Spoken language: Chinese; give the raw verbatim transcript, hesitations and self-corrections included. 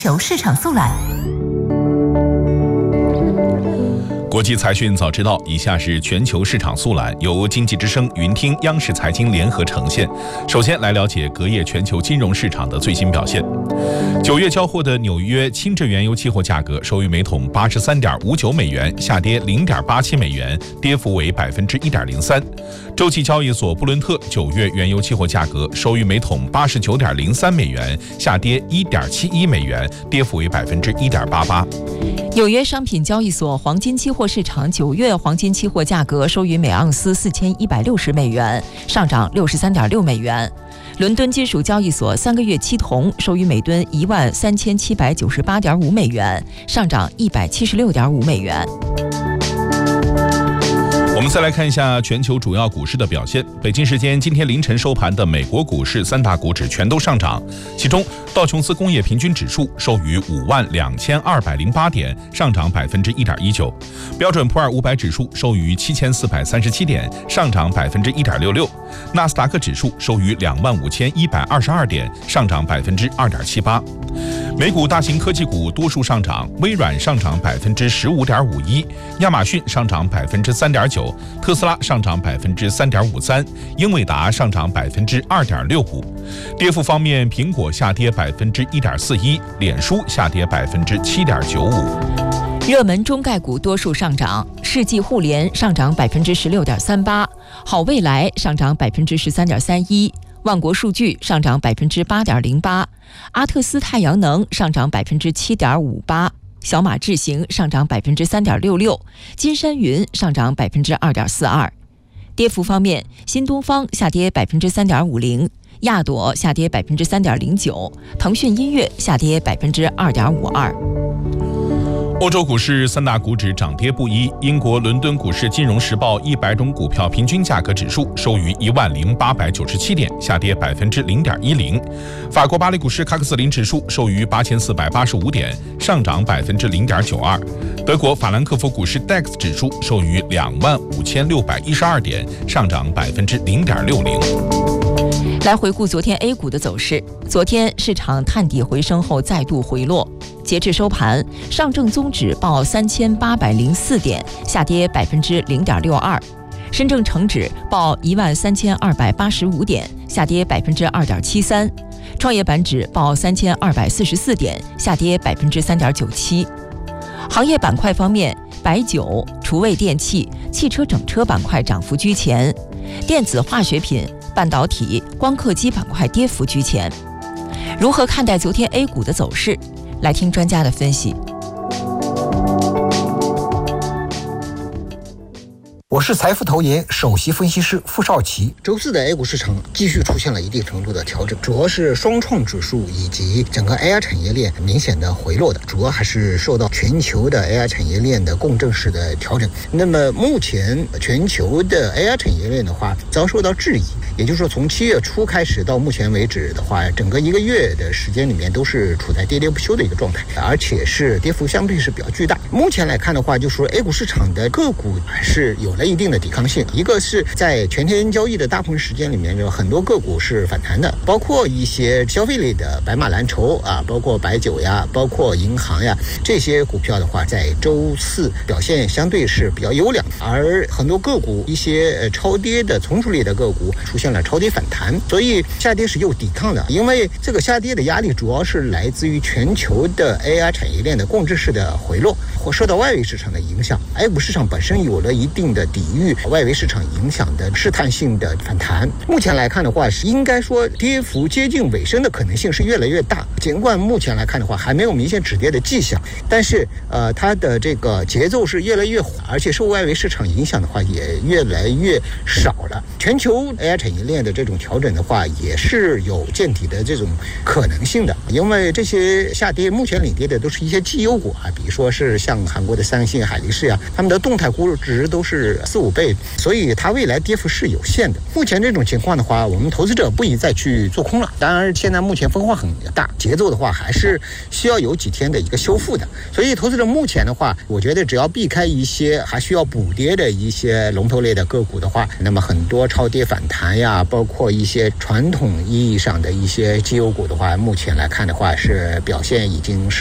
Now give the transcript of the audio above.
球市场速览。 国际财讯早知道，以下是全球市场速览，由经济之声、云听、央视财经联合呈现。首先来了解隔夜全球金融市场的最新表现。九月交货的纽约轻质原油期货价格收于每桶八十三点五九美元，下跌零点八七美元，跌幅为百分之一点零三。洲际交易所布伦特九月原油期货价格收于每桶八十九点零三美元，下跌一点七一美元，跌幅为百分之一点八八。 纽约商品交易所黄金期货市场九月黄金期货价格收于每盎司四千一百六十美元，上涨六十三点六美元。伦敦金属交易所三个月期铜收于每吨一万三千七百九十八点五美元，上涨一百七十六点五美元。 我们再来看一下全球主要股市的表现。北京时间今天凌晨收盘的美国股市三大股指全都上涨，其中道琼斯工业平均指数收于五万两千二百零八点，上涨百分之一点一九；标准普尔五百指数收于七千四百三十七点，上涨百分之一点六六；纳斯达克指数收于两万五千一百二十二点，上涨百分之二点七八。美股大型科技股多数上涨，微软上涨百分之十五点五一，亚马逊上涨百分之三点九，特斯拉上涨百分之三点五三，英伟达上涨百分之二点六五。跌幅方面，苹果下跌百分之一点四一，脸书下跌百分之七点九五。 热门中概股多数上涨，世纪互联上涨百分之十六点三八，好未来上涨百分之十三点三一。万国数据上涨百分之八点零八，阿特斯太阳能上涨百分之七点五八，小马智行上涨百分之三点六六，金山云上涨百分之二点四二。跌幅方面，新东方下跌百分之三点五零，亚朵下跌百分之三点零九，腾讯音乐下跌百分之二点五二。 欧洲股市三大股指涨跌不一，英国伦敦股市金融时报一百种股票平均价格指数收于一万零八百九十七点，下跌百分之零点一零。法国巴黎股市喀克斯林指数收于八千四百八十五点，上涨百分之零点九二。德国法兰克福股市 D A X 指数收于两万五千六百一十二点，上涨百分之零点六零。 来回顾昨天 A 股的走势，昨天市场探底回升后再度回落。截至收盘，上证综指报三千八百零四点，下跌百分之零点六二；深证成指报一万三千二百八十五点，下跌百分之二点七三；创业板指报三千二百四十四点，下跌百分之三点九七。行业板块方面，白酒、厨卫电器、汽车整车板块涨幅居前，电子化学品、半导体、光刻机板块跌幅居前。如何看待昨天 A 股的走势？来听专家的分析。 我是财富投研首席分析师傅少奇。周四的 A 股市场继续出现了一定程度的调整，主要是双创指数以及整个 A I 产业链明显的回落的，主要还是受到全球的 A I 产业链的共振式的调整。那么目前全球的 A I 产业链的话遭受到质疑，也就是说从七月初开始到目前为止的话，整个一个月的时间里面都是处在跌跌不休的一个状态，而且是跌幅相对是比较巨大。目前来看的话，就是说 A 股市场的个股还是有了一定的抵抗性，一个是在全天交易的大部分时间里面，有很多个股是反弹的，包括一些消费类的白马蓝筹啊，包括白酒呀，包括银行呀，这些股票的话，在周四表现相对是比较优良，而很多个股一些超跌的从属类的个股出现了超跌反弹，所以下跌是有抵抗的。因为这个下跌的压力主要是来自于全球的 A I 产业链的共振式的回落，或受到外围市场的影响。A 股市场本身有了一定的抵御外围市场影响的试探性的反弹。目前来看的话，是应该说跌幅接近尾声的可能性是越来越大。尽管目前来看的话还没有明显止跌的迹象，但是呃，它的这个节奏是越来越缓，而且受外围市场影响的话也越来越少了。全球 A I 产业链的这种调整的话，也是有见底的这种可能性的。因为这些下跌目前领跌的都是一些绩优股啊，比如说是像韩国的三星、海力士呀，他们的动态估值都是四五倍，所以它未来跌幅是有限的。目前这种情况的话，我们投资者不宜再去做空了。当然，现在目前分化很大，节奏的话还是需要有几天的一个修复的。所以，投资者目前的话，我觉得只要避开一些还需要补跌的一些龙头类的个股的话，那么很多超跌反弹呀，包括一些传统意义上的一些绩优股的话，目前来看的话是表现已经是